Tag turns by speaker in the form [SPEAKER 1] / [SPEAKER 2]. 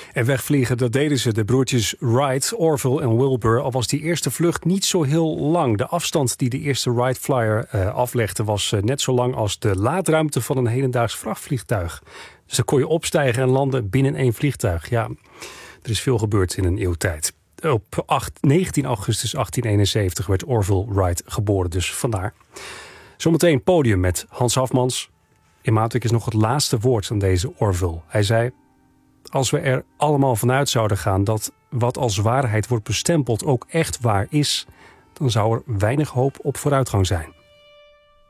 [SPEAKER 1] En wegvliegen, dat deden ze, de broertjes Wright, Orville en Wilbur. Al was die eerste vlucht niet zo heel lang. De afstand die de eerste Wright Flyer aflegde was net zo lang als de laadruimte van een hedendaags vrachtvliegtuig. Dus dan kon je opstijgen en landen binnen 1 vliegtuig. Ja, er is veel gebeurd in een eeuwtijd. Op 19 augustus 1871 werd Orville Wright geboren, dus vandaar. Zometeen podium met Hans Hafmans. In Maatwerk is nog het laatste woord aan deze Orville. Hij zei: als we er allemaal vanuit zouden gaan dat wat als waarheid wordt bestempeld ook echt waar is, dan zou er weinig hoop op vooruitgang zijn.